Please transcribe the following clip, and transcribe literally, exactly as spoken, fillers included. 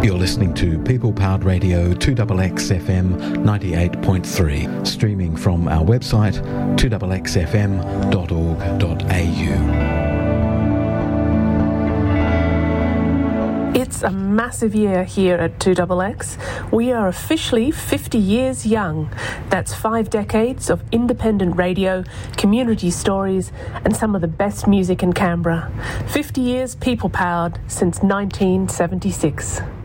You're listening to People Powered Radio two X X F M ninety-eight point three, streaming from our website two x x f m dot org dot a u. It's a massive year here at two X X. We are officially fifty years young. That's five decades of independent radio, community stories, and some of the best music in Canberra. fifty years people-powered since nineteen seventy-six.